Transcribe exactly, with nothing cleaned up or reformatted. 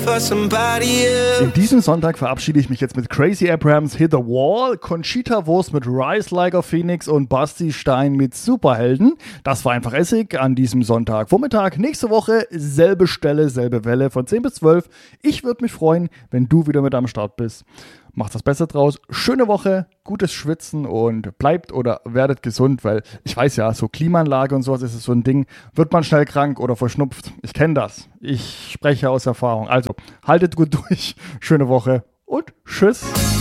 for somebody else. In diesem Sonntag verabschiede ich mich jetzt mit Crazy Abrahams Hit the Wall, Conchita Wurst mit Rise Like a Phoenix und Basti Stein mit Superhelden. Das war einfach Essig an diesem Sonntag Vormittag. Nächste Woche selbe Stelle, selbe Welle von zehn bis zwölf. Ich würde mich freuen, wenn du wieder mit am Start bist. Macht das Beste draus. Schöne Woche, gutes Schwitzen und bleibt oder werdet gesund, weil ich weiß ja, so Klimaanlage und sowas ist es so ein Ding. Wird man schnell krank oder verschnupft? Ich kenne das. Ich spreche aus Erfahrung. Also, haltet gut durch. Schöne Woche und tschüss.